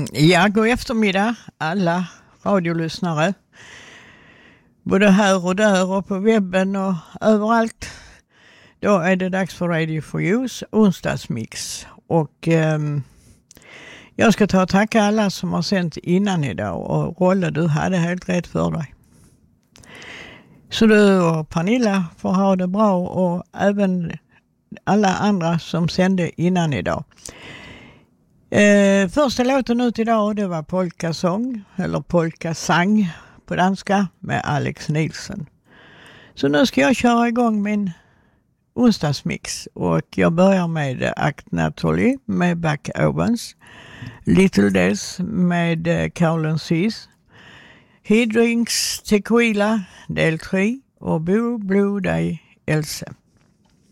Ja, god eftermiddag alla radiolyssnare. Både här och där och på webben och överallt. Då är det dags för Radio for You's onsdagsmix. Och jag ska ta och tacka alla som har sänt innan idag. Och Rolle, du hade helt rätt för dig. Så du och Pernilla får ha det bra och även alla andra som sände innan idag. Första låten ut idag, det var Polkasång eller Polkasang på danska med Alex Nilsson. Så nu ska jag köra igång min onsdagsmix och jag börjar med Act-Naturally med Buck Owens, Little Des med Carolyn Seas, He Drinks Tequila del 3 och Blue Day Else.